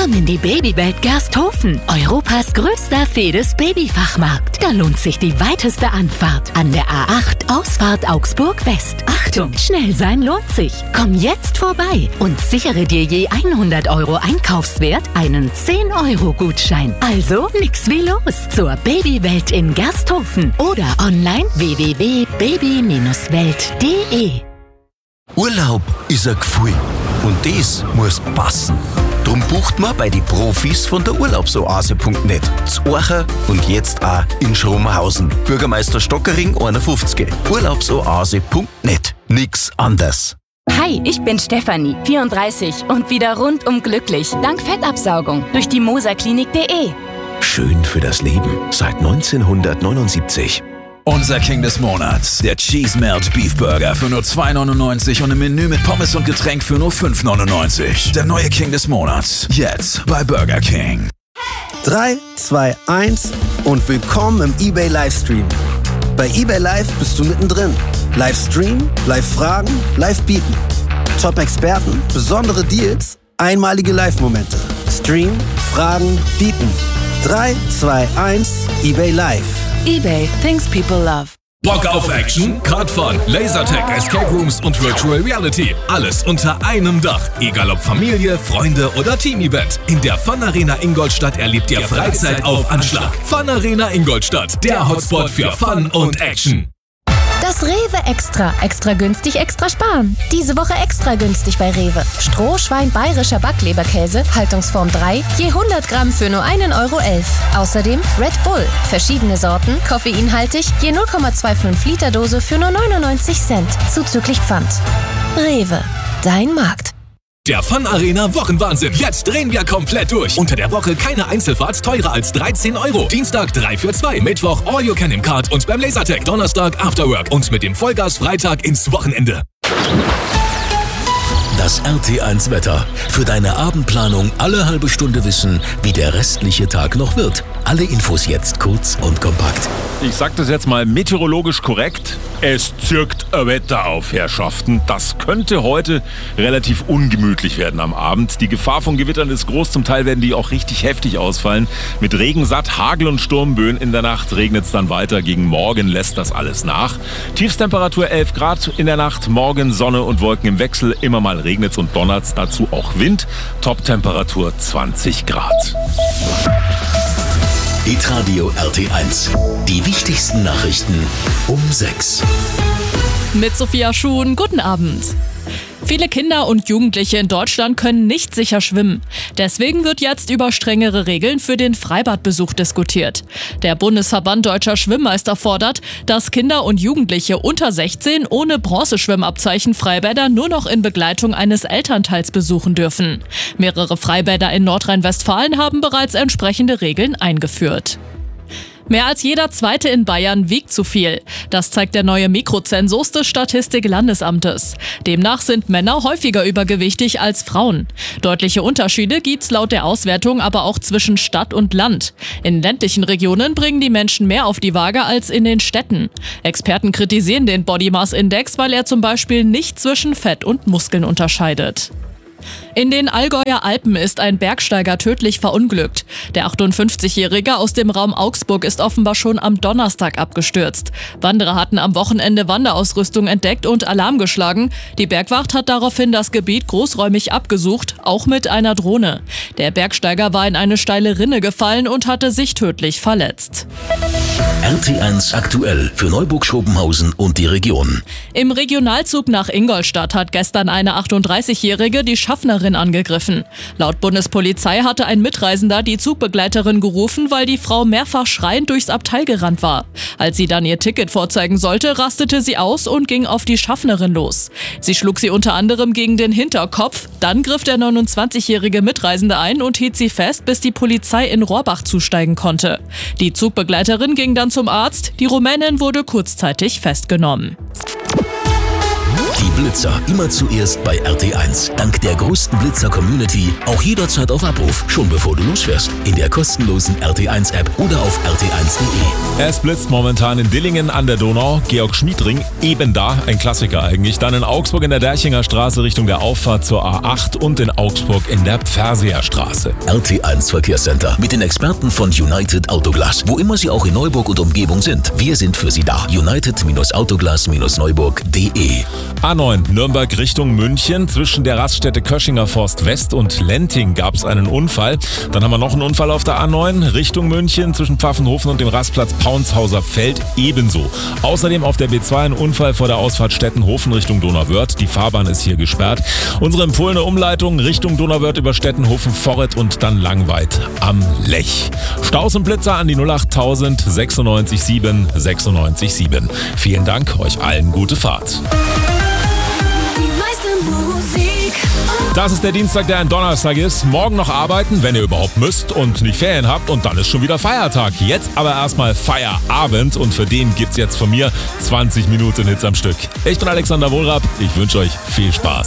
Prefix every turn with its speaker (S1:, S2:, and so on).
S1: Komm in die Babywelt Gersthofen, Europas größter Fedes-Babyfachmarkt. Da lohnt sich die weiteste Anfahrt an der A8 Ausfahrt Augsburg West. Achtung, schnell sein lohnt sich. Komm jetzt vorbei und sichere dir je 100 € Einkaufswert einen 10-Euro-Gutschein. Also nix wie los zur Babywelt in Gersthofen oder online www.baby-welt.de.
S2: Urlaub ist ein Gefühl und das muss passen. Drum bucht man bei die Profis von der Urlaubsoase.net. Z Orcha und jetzt auch in Schromenhausen. Bürgermeister Stockering 51. Urlaubsoase.net. Nix anders.
S3: Hi, ich bin Stefanie, 34 und wieder rundum glücklich. Dank Fettabsaugung durch die moserklinik.de.
S4: Schön für das Leben seit 1979.
S5: Unser King des Monats, der Cheese Melt Beef Burger für nur 2,99 und im Menü mit Pommes und Getränk für nur 5,99. Der neue King des Monats, jetzt bei Burger King.
S6: 3, 2, 1 und willkommen im eBay Livestream. Bei eBay Live bist du mittendrin. Livestream, Live-Fragen, Live-Bieten. Top-Experten, besondere Deals, einmalige Live-Momente. Stream, Fragen, Bieten. 3, 2, 1, eBay Live.
S7: eBay, things people love.
S8: Bock auf Action? Card Fun, Lasertag, Escape Rooms und Virtual Reality. Alles unter einem Dach. Egal ob Familie, Freunde oder Team-Event. In der Fun Arena Ingolstadt erlebt ihr Freizeit auf Anschlag. Fun Arena Ingolstadt, der Hotspot für Fun und Action.
S9: Das Rewe Extra. Extra günstig, extra sparen. Diese Woche extra günstig bei Rewe. Strohschwein bayerischer Backleberkäse, Haltungsform 3, je 100 Gramm für nur 1,11 € . Außerdem Red Bull. Verschiedene Sorten, koffeinhaltig, je 0,25 Liter Dose für nur 99 Cent. Zuzüglich Pfand. Rewe. Dein Markt.
S8: Der Fun Arena Wochenwahnsinn. Jetzt drehen wir komplett durch. Unter der Woche keine Einzelfahrt teurer als 13 €. Dienstag 3 für 2. Mittwoch All You Can im Kart und beim Lasertag. Donnerstag Afterwork und mit dem Vollgas Freitag ins Wochenende.
S4: Das RT1 Wetter. Für deine Abendplanung alle halbe Stunde wissen, wie der restliche Tag noch wird. Alle Infos jetzt kurz und kompakt.
S10: Ich sag das jetzt mal meteorologisch korrekt. Es zirkt ein Wetter auf, Herrschaften. Das könnte heute relativ ungemütlich werden am Abend. Die Gefahr von Gewittern ist groß. Zum Teil werden die auch richtig heftig ausfallen. Mit Regen satt, Hagel und Sturmböen. In der Nacht regnet es dann weiter. Gegen Morgen lässt das alles nach. Tiefstemperatur 11 Grad in der Nacht. Morgen Sonne und Wolken im Wechsel. Immer mal regnet's und donnert's. Dazu auch Wind. Toptemperatur 20 Grad.
S4: Hitradio RT1. Die wichtigsten Nachrichten um 6.
S11: Mit Sophia Schuhn, guten Abend. Viele Kinder und Jugendliche in Deutschland können nicht sicher schwimmen. Deswegen wird jetzt über strengere Regeln für den Freibadbesuch diskutiert. Der Bundesverband Deutscher Schwimmmeister fordert, dass Kinder und Jugendliche unter 16 ohne Bronzeschwimmabzeichen Freibäder nur noch in Begleitung eines Elternteils besuchen dürfen. Mehrere Freibäder in Nordrhein-Westfalen haben bereits entsprechende Regeln eingeführt. Mehr als jeder Zweite in Bayern wiegt zu viel. Das zeigt der neue Mikrozensus des Statistik-Landesamtes. Demnach sind Männer häufiger übergewichtig als Frauen. Deutliche Unterschiede gibt's laut der Auswertung aber auch zwischen Stadt und Land. In ländlichen Regionen bringen die Menschen mehr auf die Waage als in den Städten. Experten kritisieren den Body Mass Index, weil er zum Beispiel nicht zwischen Fett und Muskeln unterscheidet. In den Allgäuer Alpen ist ein Bergsteiger tödlich verunglückt. Der 58-Jährige aus dem Raum Augsburg ist offenbar schon am Donnerstag abgestürzt. Wanderer hatten am Wochenende Wanderausrüstung entdeckt und Alarm geschlagen. Die Bergwacht hat daraufhin das Gebiet großräumig abgesucht, auch mit einer Drohne. Der Bergsteiger war in eine steile Rinne gefallen und hatte sich tödlich verletzt.
S4: RT1 aktuell für Neuburg-Schobenhausen und die Region.
S11: Im Regionalzug nach Ingolstadt hat gestern eine 38-Jährige die Schaffnerin angegriffen. Laut Bundespolizei hatte ein Mitreisender die Zugbegleiterin gerufen, weil die Frau mehrfach schreiend durchs Abteil gerannt war. Als sie dann ihr Ticket vorzeigen sollte, rastete sie aus und ging auf die Schaffnerin los. Sie schlug sie unter anderem gegen den Hinterkopf. Dann griff der 29-jährige Mitreisende ein und hielt sie fest, bis die Polizei in Rohrbach zusteigen konnte. Die Zugbegleiterin ging dann zum Arzt. Die Rumänin wurde kurzzeitig festgenommen.
S4: Die Blitzer immer zuerst bei RT1. Dank der größten Blitzer-Community auch jederzeit auf Abruf, schon bevor du losfährst. In der kostenlosen RT1-App oder auf rt1.de.
S10: Es blitzt momentan in Dillingen an der Donau, Georg-Schmied-Ring, eben da, ein Klassiker eigentlich. Dann in Augsburg in der Derchinger Straße Richtung der Auffahrt zur A8 und in Augsburg in der Pferseer Straße.
S4: RT1 Verkehrscenter mit den Experten von United Autoglas. Wo immer sie auch in Neuburg und Umgebung sind, wir sind für sie da. United-Autoglas-Neuburg.de.
S10: A9 Nürnberg Richtung München. Zwischen der Raststätte Köschinger Forst West und Lenting gab es einen Unfall. Dann haben wir noch einen Unfall auf der A9 Richtung München zwischen Pfaffenhofen und dem Rastplatz Paunshauser Feld ebenso. Außerdem auf der B2 ein Unfall vor der Ausfahrt Stettenhofen Richtung Donauwörth. Die Fahrbahn ist hier gesperrt. Unsere empfohlene Umleitung Richtung Donauwörth über Stettenhofen, Vorret und dann Langweid am Lech. Staus und Blitzer an die 08000 96 7 96 7. Vielen Dank, euch allen gute Fahrt. Das ist der Dienstag, der ein Donnerstag ist. Morgen noch arbeiten, wenn ihr überhaupt müsst und nicht Ferien habt. Und dann ist schon wieder Feiertag. Jetzt aber erstmal Feierabend. Und für den gibt's jetzt von mir 20 Minuten Hits am Stück. Ich bin Alexander Wohlrab. Ich wünsche euch viel Spaß.